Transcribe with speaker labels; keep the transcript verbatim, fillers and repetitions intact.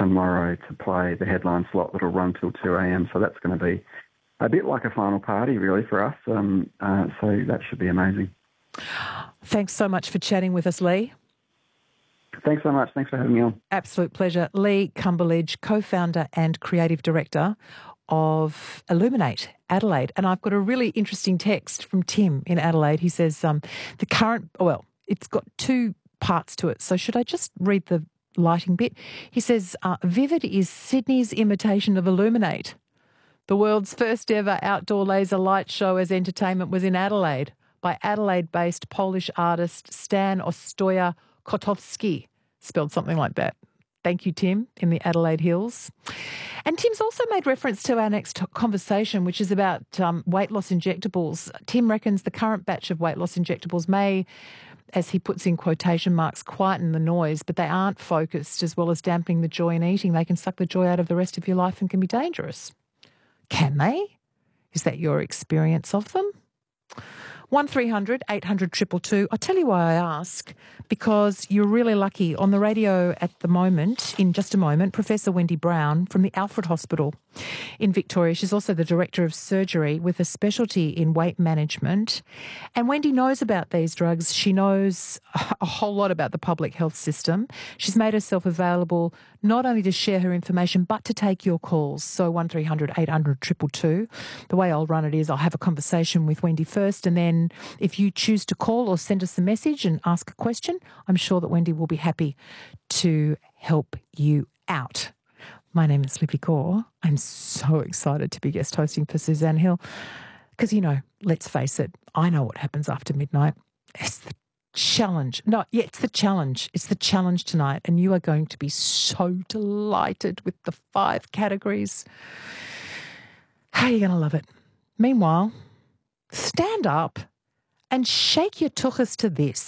Speaker 1: tomorrow to play the headline slot that'll run till two a.m. So that's going to be a bit like a final party, really, for us. Um, uh, so that should be amazing.
Speaker 2: Thanks so much for chatting with us, Lee.
Speaker 1: Thanks so much. Thanks for having me on.
Speaker 2: Absolute pleasure. Lee Cumberledge, co-founder and creative director of Illuminate Adelaide. And I've got a really interesting text from Tim in Adelaide. He says um, the current, well, it's got two parts to it. So should I just read the lighting bit? He says, uh, Vivid is Sydney's imitation of Illuminate. The world's first ever outdoor laser light show as entertainment was in Adelaide by Adelaide-based Polish artist Stan Ostoja Kotowski, spelled something like that. Thank you, Tim, in the Adelaide Hills. And Tim's also made reference to our next conversation, which is about um, weight loss injectables. Tim reckons the current batch of weight loss injectables may, as he puts in quotation marks, quieten the noise, but they aren't focused as well as dampening the joy in eating. They can suck the joy out of the rest of your life and can be dangerous. Can they? Is that your experience of them? one three hundred eight hundred two two two. I'll tell you why I ask, because you're really lucky. On the radio at the moment, in just a moment, Professor Wendy Brown from the Alfred Hospital in Victoria. She's also the Director of Surgery with a specialty in weight management. And Wendy knows about these drugs. She knows a whole lot about the public health system. She's made herself available not only to share her information, but to take your calls. So one three hundred eight hundred two two two. The way I'll run it is I'll have a conversation with Wendy first, and then if you choose to call or send us a message and ask a question, I'm sure that Wendy will be happy to help you out. My name is Libby Gore. I'm so excited to be guest hosting for Suzanne Hill because, you know, let's face it, I know what happens after midnight. It's the challenge. No, yeah, it's the challenge. It's the challenge tonight, and you are going to be so delighted with the five categories. How are you going to love it? Meanwhile, stand up and shake your tuchus to this.